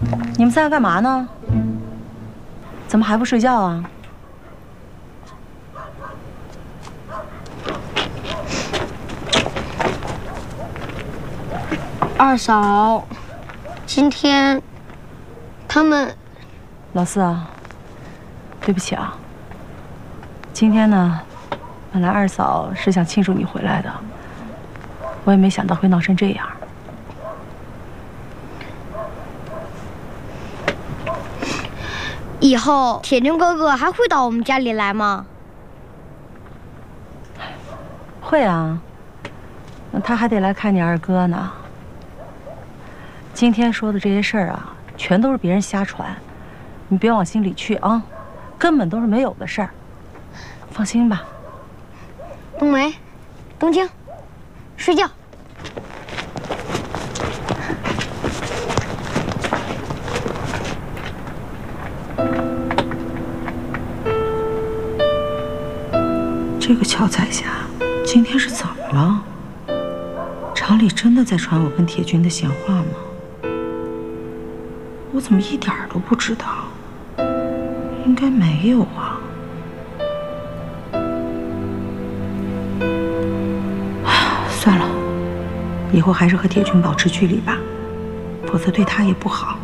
你们三个干嘛呢？怎么还不睡觉啊？ 二嫂，今天他们…… 老四啊，对不起啊。今天呢，本来二嫂是想庆祝你回来的，我也没想到会闹成这样。 以后铁军哥哥还会到我们家里来吗？ 会啊，他还得来看你二哥呢。今天说的这些事儿啊，全都是别人瞎传，你别往心里去啊，根本都是没有的事儿。放心吧。 冬梅，冬青，睡觉。 这个乔彩霞今天是怎么了？厂里真的在传我跟铁军的闲话吗？我怎么一点儿都不知道？应该没有啊。算了，以后还是和铁军保持距离吧，否则对他也不好。